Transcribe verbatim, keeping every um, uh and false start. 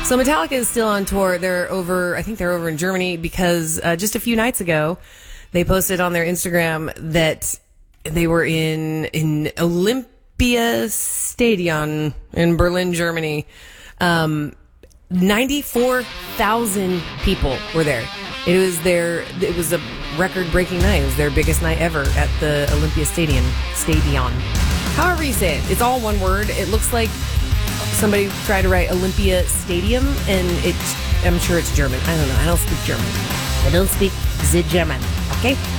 So Metallica is still on tour. They're over, I think they're over in Germany because uh, just a few nights ago, they posted on their Instagram that they were in in Olympia Stadion in Berlin, Germany. Um, ninety-four thousand people were there. It was their, it was a record-breaking night. It was their biggest night ever at the Olympia Stadion. Stadion. However you say it, it's all one word. It looks like somebody tried to write Olympia Stadium, and it's, I'm sure it's German. I don't know. I don't speak German. I don't speak the German. Okay?